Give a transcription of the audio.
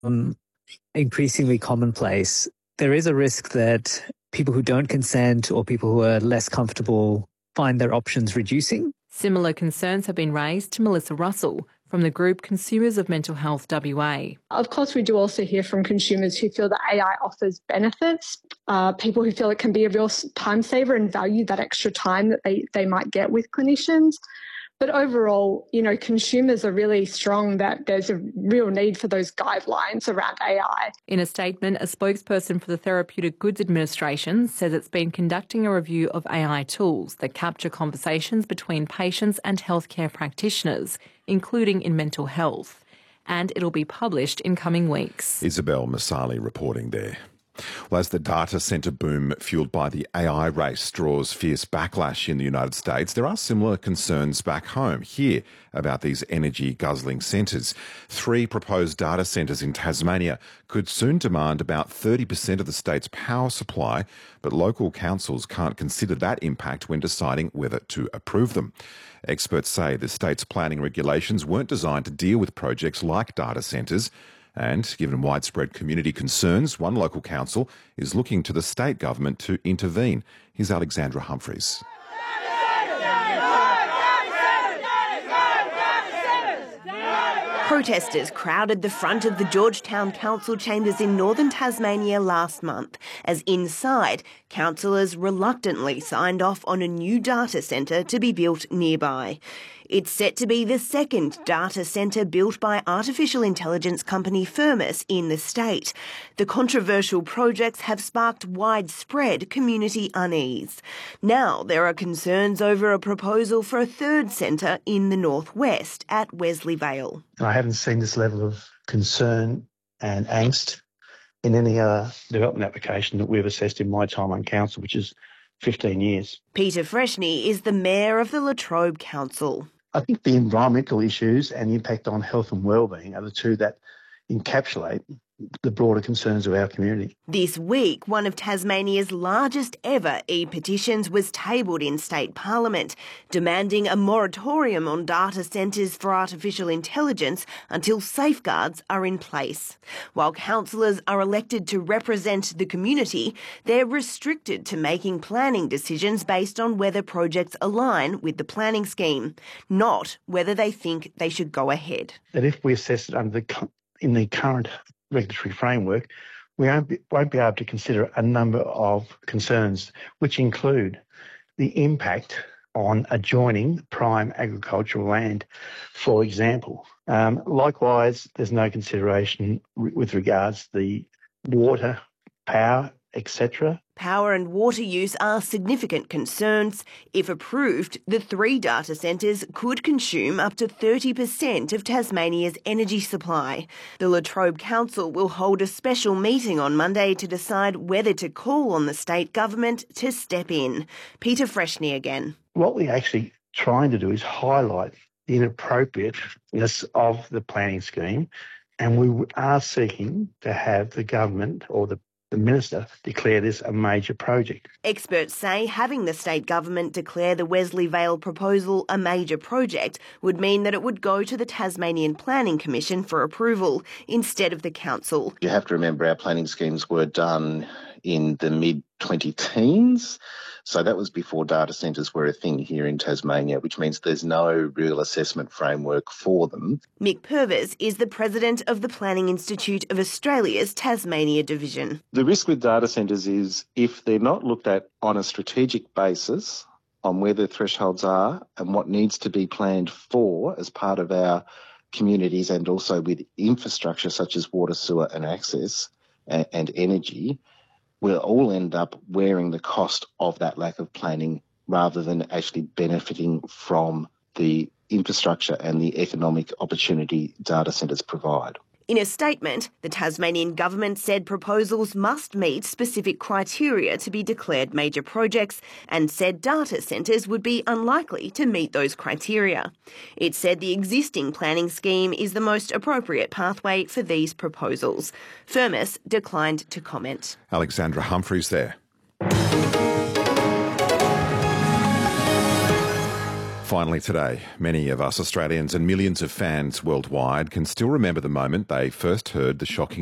increasingly commonplace, there is a risk that people who don't consent or people who are less comfortable find their options reducing. Similar concerns have been raised to Melissa Russell from the group Consumers of Mental Health WA. Of course, we do also hear from consumers who feel that AI offers benefits, people who feel it can be a real time saver and value that extra time that they might get with clinicians. But overall, consumers are really strong that there's a real need for those guidelines around AI. In a statement, a spokesperson for the Therapeutic Goods Administration says it's been conducting a review of AI tools that capture conversations between patients and healthcare practitioners, including in mental health. And it'll be published in coming weeks. Isabel Masali reporting there. Well, as the data centre boom fuelled by the AI race draws fierce backlash in the United States, there are similar concerns back home here about these energy-guzzling centres. 3 proposed data centres in Tasmania could soon demand about 30% of the state's power supply, but local councils can't consider that impact when deciding whether to approve them. Experts say the state's planning regulations weren't designed to deal with projects like data centres. And given widespread community concerns, one local council is looking to the state government to intervene. Here's Alexandra Humphreys. Protesters crowded the front of the Georgetown Council chambers in northern Tasmania last month as inside, councillors reluctantly signed off on a new data centre to be built nearby. It's set to be the second data centre built by artificial intelligence company Firmus in the state. The controversial projects have sparked widespread community unease. Now there are concerns over a proposal for a third centre in the northwest at Wesley Vale. I haven't seen this level of concern and angst in any other development application that we've assessed in my time on council, which is 15 years. Peter Freshney is the mayor of the Latrobe Council. I think the environmental issues and the impact on health and wellbeing are the two that encapsulate the broader concerns of our community. This week, one of Tasmania's largest ever e-petitions was tabled in state parliament, demanding a moratorium on data centres for artificial intelligence until safeguards are in place. While councillors are elected to represent the community, they're restricted to making planning decisions based on whether projects align with the planning scheme, not whether they think they should go ahead. That if we assess it in the current regulatory framework, we won't be able to consider a number of concerns, which include the impact on adjoining prime agricultural land, for example. Likewise, there's no consideration with regards to the water, power, etc. Power and water use are significant concerns. If approved, the 3 data centres could consume up to 30% of Tasmania's energy supply. The Latrobe Council will hold a special meeting on Monday to decide whether to call on the state government to step in. Peter Freshney again. What we're actually trying to do is highlight the inappropriateness of the planning scheme, and we are seeking to have the government or the Minister declare this a major project. Experts say having the state government declare the Wesley Vale proposal a major project would mean that it would go to the Tasmanian Planning Commission for approval instead of the council. You have to remember our planning schemes were done in the mid-2010s. So that was before data centres were a thing here in Tasmania, which means there's no real assessment framework for them. Mick Purvis is the president of the Planning Institute of Australia's Tasmania division. The risk with data centres is if they're not looked at on a strategic basis on where the thresholds are and what needs to be planned for as part of our communities and also with infrastructure such as water, sewer and access and energy, we'll all end up wearing the cost of that lack of planning rather than actually benefiting from the infrastructure and the economic opportunity data centres provide. In a statement, the Tasmanian government said proposals must meet specific criteria to be declared major projects and said data centres would be unlikely to meet those criteria. It said the existing planning scheme is the most appropriate pathway for these proposals. Firmus declined to comment. Alexandra Humphreys there. Finally today, many of us Australians and millions of fans worldwide can still remember the moment they first heard the shocking